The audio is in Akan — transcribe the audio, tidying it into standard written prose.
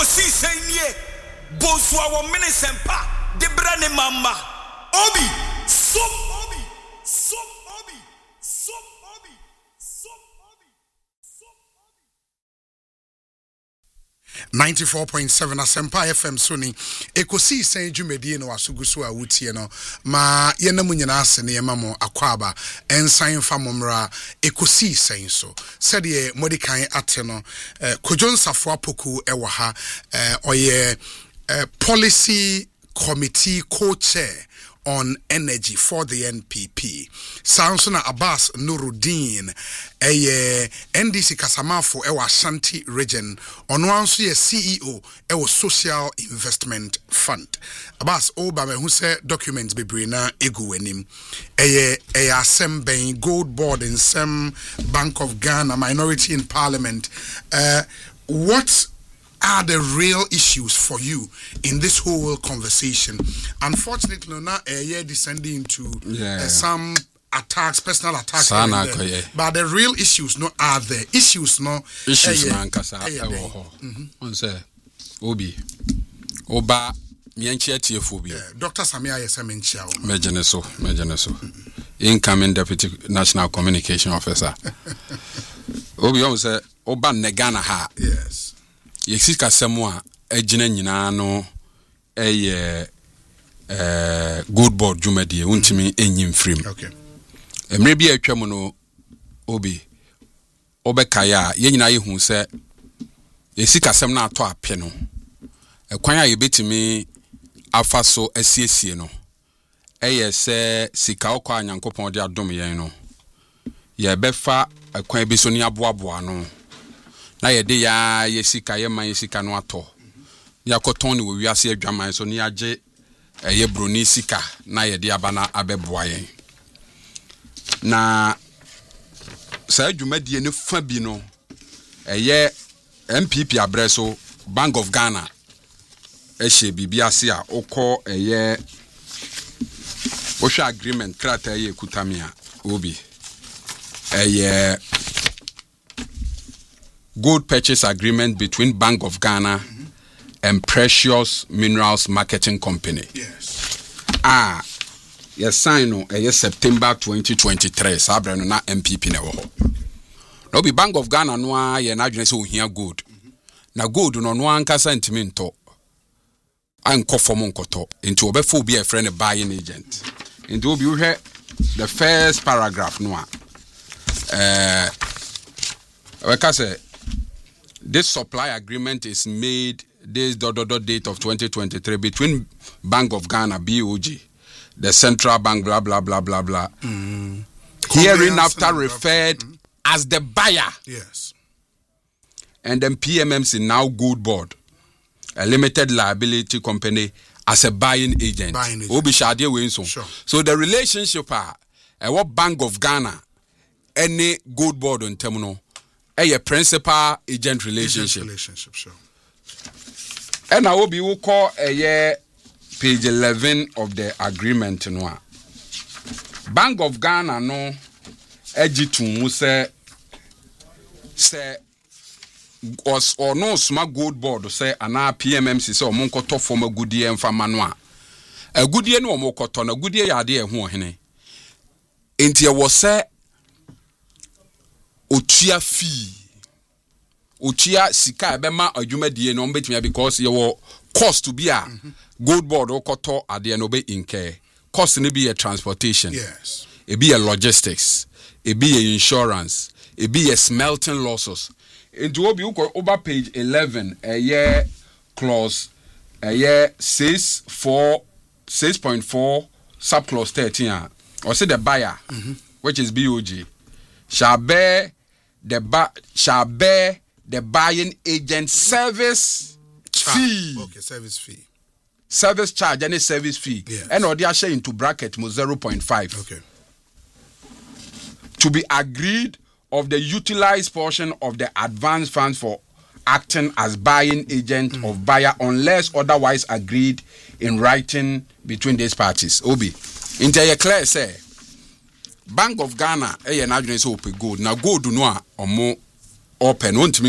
Ekosi senye Boswa wo minisempa Debra ne mama Obi Som Obi Som Obi Som Obi Som Obi Som Obi 94.7 Asempa FM Sony Ekosi sen dwumedie no asuguso a wutie no ma yenamu nyina ase ne yemamo akwaba ensan fa momra ekosi sen so sede modikan ate no Kojo Nsafo Apoku ewa ha oye policy committee co-chair on energy for the NPP. Sansona Abbas Nuruddin NDC Kasamafo ewa Ashanti region onwanso ye CEO ewa Social Investment Fund. Abbas Obama who say documents bebre na egu wenim asem ben gold board in some Bank of Ghana minority in parliament. What are the real issues for you in this whole conversation? Unfortunately, not descending into some attacks, personal attacks, but the real issues no are there. Issues no man kasa on say obi oba mienche tiefobia Dr. Samia Yesemenchia mejeneso incoming deputy national communication officer obi on say oba negana ha yes Yexika semwa ejina nyina no good board dwumadi untimi enyim frame. Okay. Emre bi atwam no obi obekaya ye nyina yehu se yexika sem na ato ape no ekwan a yebetimi afa so asiesie no se sika okwa anyankopon de adom yen no ye befa ekwan bi so ni aboaboa no na yede ya yesika yema yesika no ato yakoton ni we wiase adwaman so ni age ye broni sika na yede abana abeboa yen na sa adwumadie ne fa bi no MPP abreso Bank of Ghana ehye bibiase a okọ ohwa agreement krata kutamia obi gold purchase agreement between Bank of Ghana and Precious Minerals Marketing Company. Yes. Yes, sign no September 2023. Sabre no na MPP na wo. No be Bank of Ghana no a ye na adwene se ohia gold. Na gold no no anka sentiment anko form nkoto. Enti obefo obi a friend buying agent. Enti obi hwe the first paragraph no a say this supply agreement is made this date of 2023 between Bank of Ghana BOG, the central bank, blah blah blah blah blah. Hereinafter referred as the buyer. Yes. And then PMMC now Gold Board, a limited liability company as a buying agent. Obi Shade Winson. So the relationship what Bank of Ghana any Gold Board on terminal a principal agent relationship. Sure. And I will be call page 11 of the agreement no. Bank of Ghana no ejitu say was or no smart Gold Board say ana PMMC say omonkoto form a goodie emfa manoa. A goodie no omokoto na goodie yade eho hene. Enti e was say Otua fee. Otua sika ebema adwumadie no mbetumi because your cost to be a Gold Board okoto ade no be incur. Cost ne be a transportation. Yes. E be a logistics. E be a insurance. E be a smelting losses. Into obi uko over page 11 clause 6.4 subclause 13 or say the buyer which is BOG shall bear the buying agent service fee. Okay, service fee. Service charge any service fee. Yes. And or they are share into bracket 0.5. Okay. To be agreed of the utilized portion of the advance funds for acting as buying agent of buyer unless otherwise agreed in writing between these parties. Obi. Into your clear say Bank of Ghana na adwene se ope gold na gold no a omo open won't